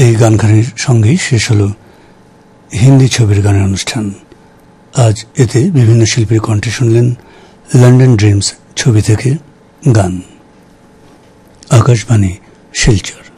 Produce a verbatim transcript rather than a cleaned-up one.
এই গানখানির সঙ্গেই শেষ হলো হিন্দি ছবির গানের অনুষ্ঠান। আজ এতে বিভিন্ন শিল্পীর কণ্ঠে শুনলেন লন্ডন ড্রিমস ছবি থেকে গান। আকাশবাণী শিলচর।